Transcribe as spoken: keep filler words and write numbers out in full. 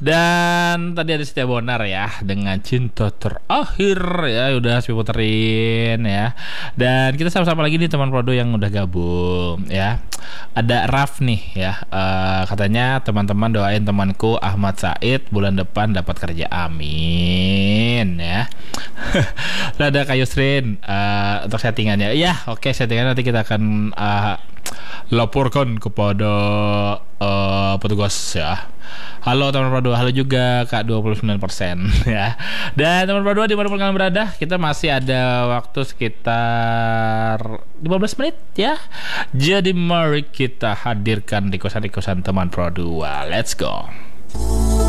Dan tadi ada Setia Bonar ya dengan Cinta Terakhir ya, udah saya puterin ya. Dan kita sama-sama lagi nih teman Prodo yang udah gabung ya. Ada Raf nih ya, uh, katanya teman-teman doain temanku Ahmad Said bulan depan dapat kerja, amin ya. Lalu ada Kak Yusrin uh, untuk settingannya. Ya oke, okay, settingannya nanti kita akan uh, laporkan kepada uh, petugas ya. Halo teman Pro dua, halo juga Kak dua puluh sembilan persen ya. Dan teman Pro dua di mana pun kalian berada, kita masih ada waktu sekitar lima belas menit ya. Jadi mari kita hadirkan di kosan-kosan teman Pro dua. Let's go.